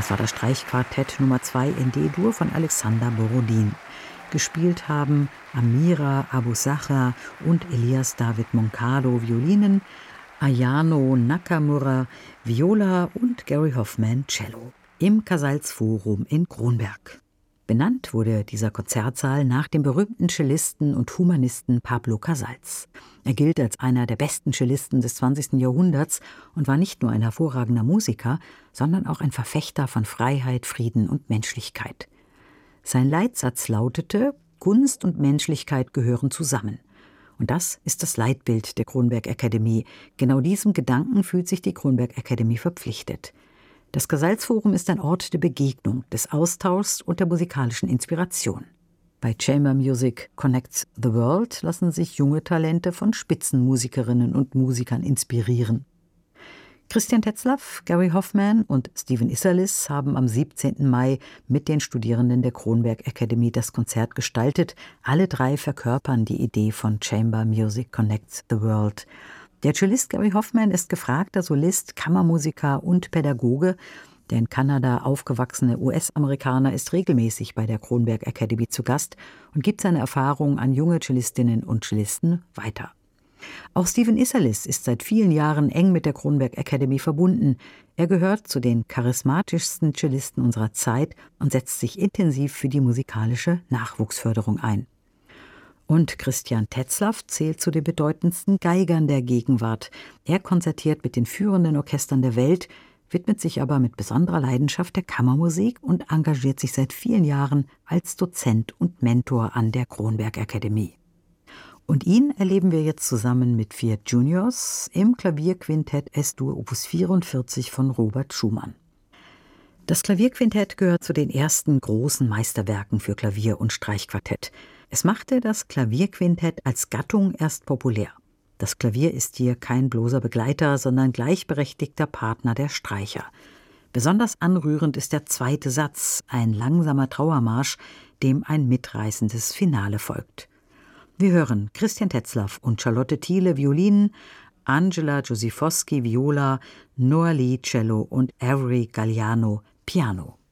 Das war das Streichquartett Nummer 2 in D-Dur von Alexander Borodin. Gespielt haben Amira Abu-Sachar und Elias David Moncado Violinen, Ayano Nakamura Viola und Gary Hoffman Cello im Casals-Forum in Kronberg. Benannt wurde dieser Konzertsaal nach dem berühmten Cellisten und Humanisten Pablo Casals. Er gilt als einer der besten Cellisten des 20. Jahrhunderts und war nicht nur ein hervorragender Musiker, sondern auch ein Verfechter von Freiheit, Frieden und Menschlichkeit. Sein Leitsatz lautete: Kunst und Menschlichkeit gehören zusammen. Und das ist das Leitbild der Kronberg Akademie. Genau diesem Gedanken fühlt sich die Kronberg Akademie verpflichtet. Das Casals-Forum ist ein Ort der Begegnung, des Austauschs und der musikalischen Inspiration. Bei Chamber Music Connects the World lassen sich junge Talente von Spitzenmusikerinnen und Musikern inspirieren. Christian Tetzlaff, Gary Hoffman und Stephen Isserlis haben am 17. Mai mit den Studierenden der Kronberg Akademie das Konzert gestaltet. Alle 3 verkörpern die Idee von Chamber Music Connects the World. Der Cellist Gary Hoffman ist gefragter Solist, Kammermusiker und Pädagoge. Der in Kanada aufgewachsene US-Amerikaner ist regelmäßig bei der Kronberg Akademie zu Gast und gibt seine Erfahrungen an junge Cellistinnen und Cellisten weiter. Auch Stephen Isserlis ist seit vielen Jahren eng mit der Kronberg Akademie verbunden. Er gehört zu den charismatischsten Cellisten unserer Zeit und setzt sich intensiv für die musikalische Nachwuchsförderung ein. Und Christian Tetzlaff zählt zu den bedeutendsten Geigern der Gegenwart. Er konzertiert mit den führenden Orchestern der Welt, widmet sich aber mit besonderer Leidenschaft der Kammermusik und engagiert sich seit vielen Jahren als Dozent und Mentor an der Kronberg Akademie. Und ihn erleben wir jetzt zusammen mit 4 Juniors im Klavierquintett S-Dur Opus 44 von Robert Schumann. Das Klavierquintett gehört zu den ersten großen Meisterwerken für Klavier und Streichquartett. Es machte das Klavierquintett als Gattung erst populär. Das Klavier ist hier kein bloßer Begleiter, sondern gleichberechtigter Partner der Streicher. Besonders anrührend ist der 2. Satz, ein langsamer Trauermarsch, dem ein mitreißendes Finale folgt. Wir hören Christian Tetzlaff und Charlotte Thiele Violinen, Angela Josifowski Viola, Noah Lee Cello und Avery Galliano Piano.